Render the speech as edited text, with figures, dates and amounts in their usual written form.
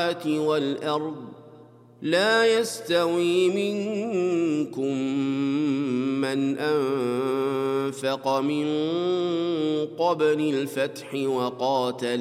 والأرض لا يستوي منكم من أنفق من قبل الفتح وقاتل